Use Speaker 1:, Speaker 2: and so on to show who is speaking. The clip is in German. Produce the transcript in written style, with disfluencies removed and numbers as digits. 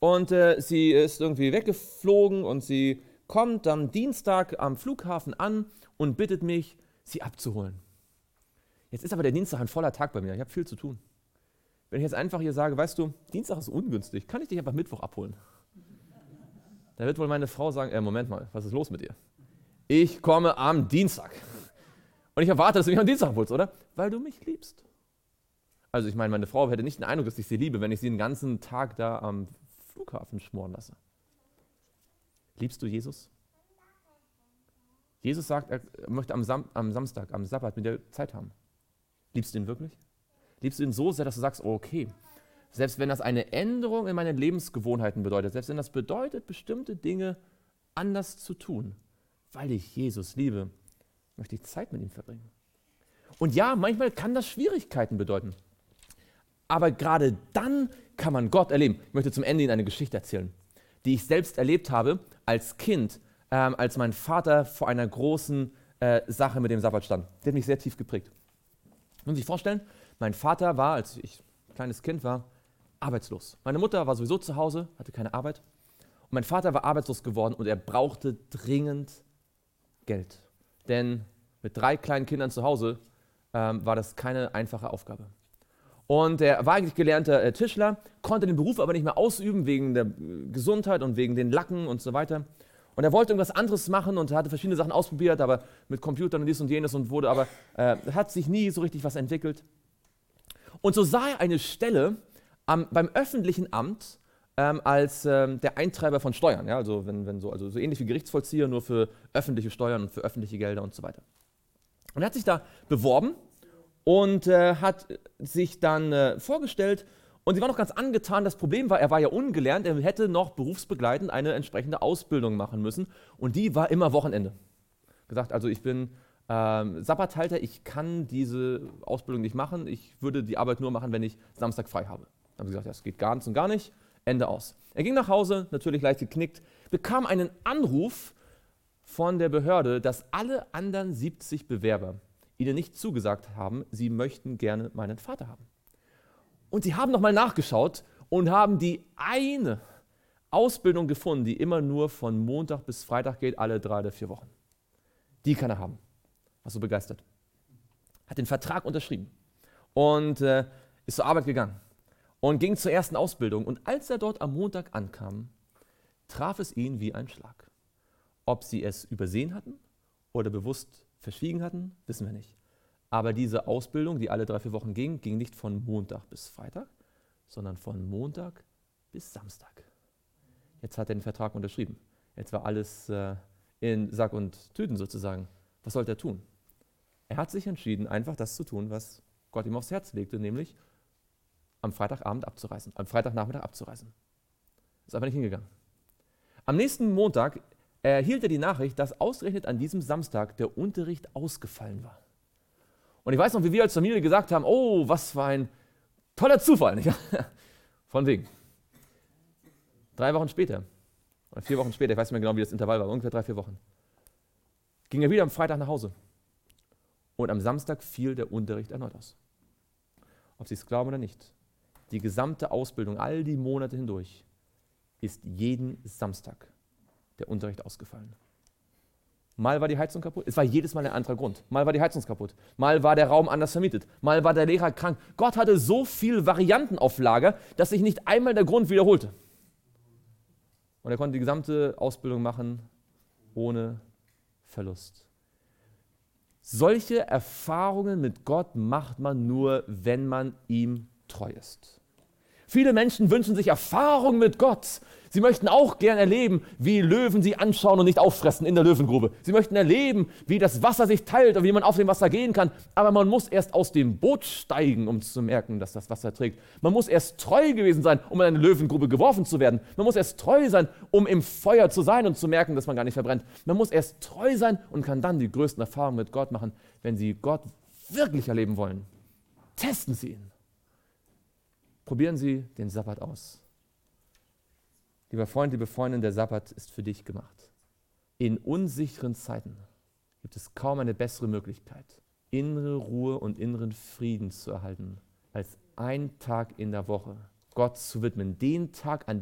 Speaker 1: Und sie ist irgendwie weggeflogen und sie kommt am Dienstag am Flughafen an und bittet mich, sie abzuholen. Jetzt ist aber der Dienstag ein voller Tag bei mir. Ich habe viel zu tun. Wenn ich jetzt einfach hier sage, weißt du, Dienstag ist ungünstig, kann ich dich einfach Mittwoch abholen? Da wird wohl meine Frau sagen, Moment mal, was ist los mit dir? Ich komme am Dienstag. Und ich erwarte, dass du mich am Dienstag abholst, oder? Weil du mich liebst. Also ich meine, meine Frau hätte nicht den Eindruck, dass ich sie liebe, wenn ich sie den ganzen Tag da am Flughafen schmoren lasse. Liebst du Jesus? Jesus sagt, er möchte am Samstag, am Sabbat mit dir Zeit haben. Liebst du ihn wirklich? Liebst du ihn so sehr, dass du sagst, okay, selbst wenn das eine Änderung in meinen Lebensgewohnheiten bedeutet, selbst wenn das bedeutet, bestimmte Dinge anders zu tun, weil ich Jesus liebe, möchte ich Zeit mit ihm verbringen. Und ja, manchmal kann das Schwierigkeiten bedeuten. Aber gerade dann kann man Gott erleben. Ich möchte zum Ende Ihnen eine Geschichte erzählen, die ich selbst erlebt habe als Kind, als mein Vater vor einer großen Sache mit dem Sabbat stand. Die hat mich sehr tief geprägt. Können Sie sich vorstellen, mein Vater war, als ich ein kleines Kind war, arbeitslos. Meine Mutter war sowieso zu Hause, hatte keine Arbeit. Und mein Vater war arbeitslos geworden und er brauchte dringend Geld. Denn mit 3 kleinen Kindern zu Hause war das keine einfache Aufgabe. Und er war eigentlich gelernter Tischler, konnte den Beruf aber nicht mehr ausüben wegen der Gesundheit und wegen den Lacken und so weiter. Und er wollte irgendwas anderes machen und hatte verschiedene Sachen ausprobiert, aber mit Computern und dies und jenes und wurde aber, hat sich nie so richtig was entwickelt. Und so sah er eine Stelle beim öffentlichen Amt als der Eintreiber von Steuern, ja, also, so ähnlich wie Gerichtsvollzieher, nur für öffentliche Steuern und für öffentliche Gelder und so weiter. Und er hat sich da beworben und hat sich dann vorgestellt und sie war noch ganz angetan. Das Problem war, er war ja ungelernt, er hätte noch berufsbegleitend eine entsprechende Ausbildung machen müssen und die war immer Wochenende. Gesagt, also ich bin Sabbathalter, ich kann diese Ausbildung nicht machen, ich würde die Arbeit nur machen, wenn ich Samstag frei habe. Dann haben sie gesagt, das geht ganz und gar nicht, Ende aus. Er ging nach Hause, natürlich leicht geknickt, bekam einen Anruf von der Behörde, dass alle anderen 70 Bewerber ihnen nicht zugesagt haben, sie möchten gerne meinen Vater haben. Und sie haben nochmal nachgeschaut und haben die eine Ausbildung gefunden, die immer nur von Montag bis Freitag geht, alle 3 oder 4 Wochen. Die kann er haben. War so begeistert. Hat den Vertrag unterschrieben und ist zur Arbeit gegangen und ging zur ersten Ausbildung. Und als er dort am Montag ankam, traf es ihn wie ein Schlag. Ob sie es übersehen hatten oder bewusst verschwiegen hatten, wissen wir nicht. Aber diese Ausbildung, die alle 3, 4 Wochen ging, ging nicht von Montag bis Freitag, sondern von Montag bis Samstag. Jetzt hat er den Vertrag unterschrieben. Jetzt war alles in Sack und Tüten sozusagen. Was sollte er tun? Er hat sich entschieden, einfach das zu tun, was Gott ihm aufs Herz legte, nämlich am Freitagabend abzureisen, am Freitagnachmittag abzureisen. Ist aber nicht hingegangen. Am nächsten Montag erhielt er die Nachricht, dass ausgerechnet an diesem Samstag der Unterricht ausgefallen war. Und ich weiß noch, wie wir als Familie gesagt haben, oh, was für ein toller Zufall. Nicht? Von wegen. 3 Wochen später, oder 4 Wochen später, ich weiß nicht mehr genau, wie das Intervall war, ungefähr 3, 4 Wochen, ging er wieder am Freitag nach Hause. Und am Samstag fiel der Unterricht erneut aus. Ob Sie es glauben oder nicht, die gesamte Ausbildung, all die Monate hindurch, ist jeden Samstag der Unterricht ausgefallen. Mal war die Heizung kaputt, es war jedes Mal ein anderer Grund. Mal war die Heizung kaputt, mal war der Raum anders vermietet, mal war der Lehrer krank. Gott hatte so viele Varianten auf Lager, dass sich nicht einmal der Grund wiederholte. Und er konnte die gesamte Ausbildung machen ohne Verlust. Solche Erfahrungen mit Gott macht man nur, wenn man ihm treu ist. Viele Menschen wünschen sich Erfahrung mit Gott. Sie möchten auch gern erleben, wie Löwen sie anschauen und nicht auffressen in der Löwengrube. Sie möchten erleben, wie das Wasser sich teilt und wie man auf dem Wasser gehen kann. Aber man muss erst aus dem Boot steigen, um zu merken, dass das Wasser trägt. Man muss erst treu gewesen sein, um in eine Löwengrube geworfen zu werden. Man muss erst treu sein, um im Feuer zu sein und zu merken, dass man gar nicht verbrennt. Man muss erst treu sein und kann dann die größten Erfahrungen mit Gott machen. Wenn Sie Gott wirklich erleben wollen, testen Sie ihn. Probieren Sie den Sabbat aus. Lieber Freund, liebe Freundin, der Sabbat ist für dich gemacht. In unsicheren Zeiten gibt es kaum eine bessere Möglichkeit, innere Ruhe und inneren Frieden zu erhalten, als einen Tag in der Woche Gott zu widmen. Den Tag, an